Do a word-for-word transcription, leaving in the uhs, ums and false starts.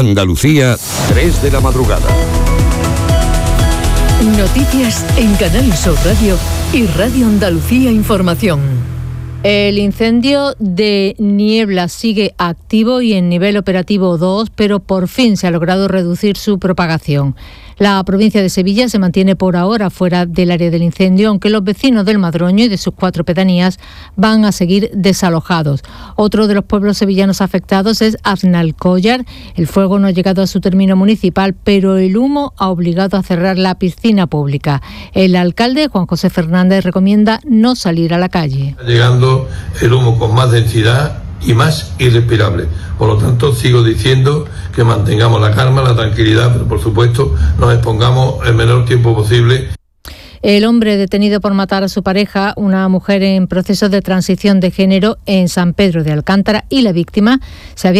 Andalucía, tres de la madrugada. Noticias en Canal Sur Radio y Radio Andalucía Información. El incendio de Niebla sigue activo y en nivel operativo dos, pero por fin se ha logrado reducir su propagación. La provincia de Sevilla se mantiene por ahora fuera del área del incendio, aunque los vecinos del Madroño y de sus cuatro pedanías van a seguir desalojados. Otro de los pueblos sevillanos afectados es Aznalcóllar. El fuego no ha llegado a su término municipal, pero el humo ha obligado a cerrar la piscina pública. El alcalde, Juan José Fernández, recomienda no salir a la calle. Llegando el humo con más densidad y más irrespirable. Por lo tanto, sigo diciendo que mantengamos la calma, la tranquilidad, pero por supuesto nos expongamos el menor tiempo posible. El hombre detenido por matar a su pareja, una mujer en proceso de transición de género en San Pedro de Alcántara, y la víctima se había